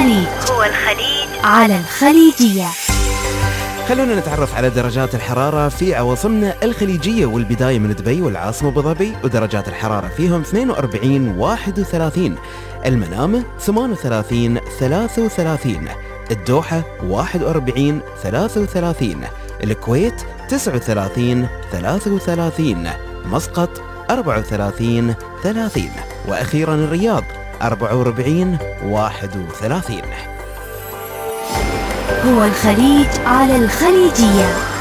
الخليج على الخليجية. خلونا نتعرف على درجات الحرارة في عواصمنا الخليجية، والبداية من دبي والعاصمة أبو ظبي، ودرجات الحرارة فيهم 42 31. المنامة 38 33. الدوحة 41 33. الكويت 39 33. مسقط 34 30. وأخيرا الرياض 44 31. هو الخليج على الخليجية.